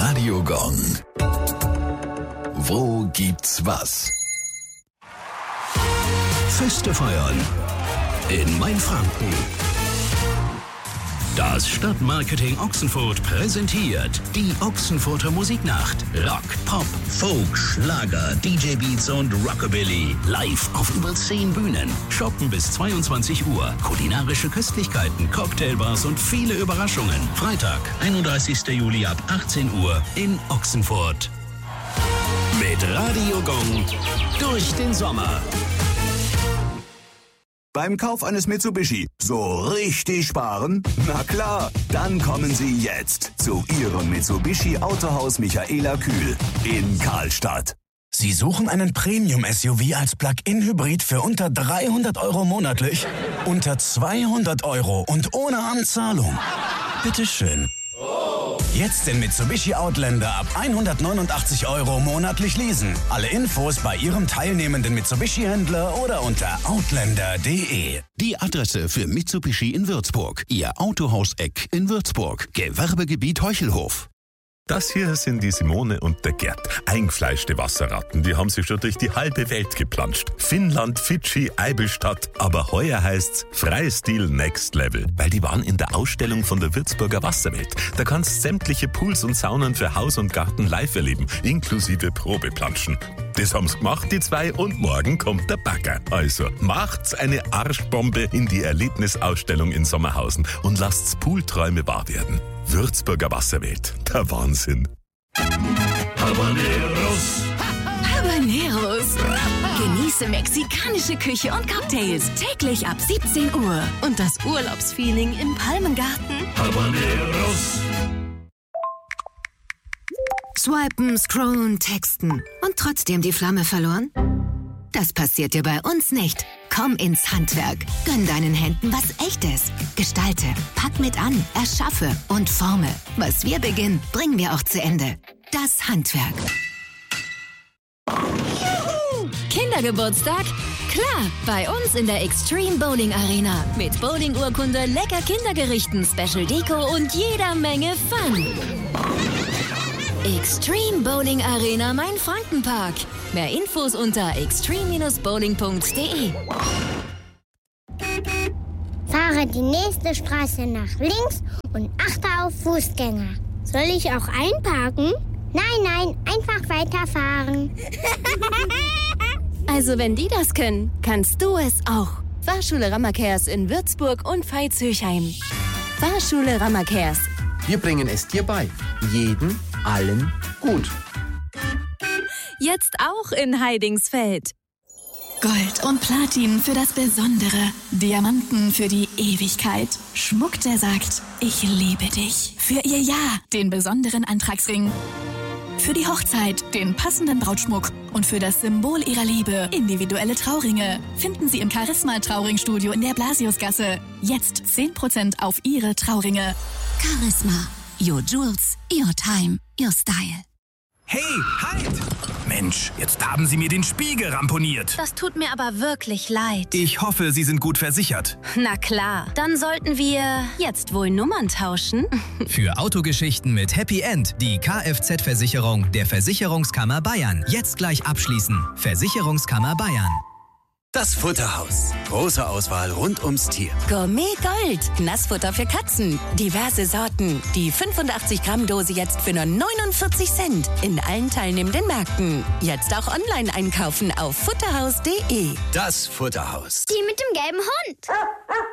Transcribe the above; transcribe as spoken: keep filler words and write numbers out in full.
Radio Gong. Wo gibt's was? Feste feiern in Mainfranken. Das Stadtmarketing Ochsenfurt präsentiert die Ochsenfurter Musiknacht. Rock, Pop, Folk, Schlager, D J Beats und Rockabilly. Live auf über zehn Bühnen. Shoppen bis zweiundzwanzig Uhr. Kulinarische Köstlichkeiten, Cocktailbars und viele Überraschungen. Freitag, einunddreißigster Juli ab achtzehn Uhr in Ochsenfurt. Mit Radio Gong durch den Sommer. Beim Kauf eines Mitsubishi so richtig sparen? Na klar, dann kommen Sie jetzt zu Ihrem Mitsubishi Autohaus Michaela Kühl in Karlstadt. Sie suchen einen Premium-S U V als Plug-in-Hybrid für unter dreihundert Euro monatlich? Unter zweihundert Euro und ohne Anzahlung? Bitteschön. Jetzt den Mitsubishi Outlander ab hundertneunundachtzig Euro monatlich leasen. Alle Infos bei Ihrem teilnehmenden Mitsubishi-Händler oder unter outlander punkt de. Die Adresse für Mitsubishi in Würzburg. Ihr Autohaus-Eck in Würzburg. Gewerbegebiet Heuchelhof. Das hier sind die Simone und der Gerd. Eingefleischte Wasserratten, die haben sich schon durch die halbe Welt geplanscht. Finnland, Fidschi, Eibenstadt. Aber heuer heißt's Freistil Next Level, weil die waren in der Ausstellung von der Würzburger Wasserwelt. Da kannst sämtliche Pools und Saunen für Haus und Garten live erleben, inklusive Probeplanschen. Das haben's gemacht, die zwei, und morgen kommt der Bagger. Also macht's eine Arschbombe in die Erlebnisausstellung in Sommerhausen und lasst's Poolträume wahr werden. Würzburger Wasserwelt, der Wahnsinn. Habaneros. Habaneros. Genieße mexikanische Küche und Cocktails täglich ab siebzehn Uhr. Und das Urlaubsfeeling im Palmengarten. Habaneros. Swipen, scrollen, texten und trotzdem die Flamme verloren? Das passiert dir bei uns nicht. Komm ins Handwerk. Gönn deinen Händen was Echtes. Gestalte, pack mit an, erschaffe und forme. Was wir beginnen, bringen wir auch zu Ende. Das Handwerk. Juhu! Kindergeburtstag? Klar, bei uns in der Extreme Bowling Arena. Mit Bowling-Urkunde, lecker Kindergerichten, Special Deko und jeder Menge Fun. Extreme Bowling Arena Mainfrankenpark. Mehr Infos unter extreme Bindestrich bowling punkt de. Fahre die nächste Straße nach links und achte auf Fußgänger. Soll ich auch einparken? Nein, nein, einfach weiterfahren. Also wenn die das können, kannst du es auch. Fahrschule Rammerkehrs in Würzburg und Veitshöchheim. Fahrschule Rammerkehrs. Wir bringen es dir bei. Jeden, allen gut. Jetzt auch in Heidingsfeld. Gold und Platin für das Besondere. Diamanten für die Ewigkeit. Schmuck, der sagt, ich liebe dich. Für ihr Ja, den besonderen Antragsring. Für die Hochzeit, den passenden Brautschmuck. Und für das Symbol ihrer Liebe, individuelle Trauringe. Finden Sie im Charisma Trauringstudio in der Blasiusgasse. Jetzt zehn Prozent auf Ihre Trauringe. Charisma. Your Jewels, your time, your style. Hey, halt! Mensch, jetzt haben Sie mir den Spiegel ramponiert. Das tut mir aber wirklich leid. Ich hoffe, Sie sind gut versichert. Na klar, dann sollten wir jetzt wohl Nummern tauschen. Für Autogeschichten mit Happy End die Kfz-Versicherung der Versicherungskammer Bayern. Jetzt gleich abschließen. Versicherungskammer Bayern. Das Futterhaus. Große Auswahl rund ums Tier. Gourmet Gold. Nassfutter für Katzen. Diverse Sorten. Die fünfundachtzig Gramm Dose jetzt für nur neunundvierzig Cent. In allen teilnehmenden Märkten. Jetzt auch online einkaufen auf futterhaus punkt de. Das Futterhaus. Die mit dem gelben Hund.